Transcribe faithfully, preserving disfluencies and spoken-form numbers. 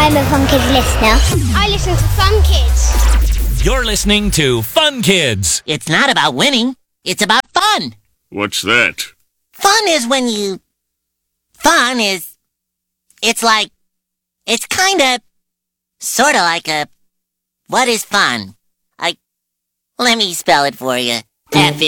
I'm a Fun Kids listener. I listen to Fun Kids. You're listening to Fun Kids. It's not about winning. It's about fun. What's that? Fun is when you... Fun is... It's like... It's kind of... Sort of like a... What is fun? I... Let me spell it for you. F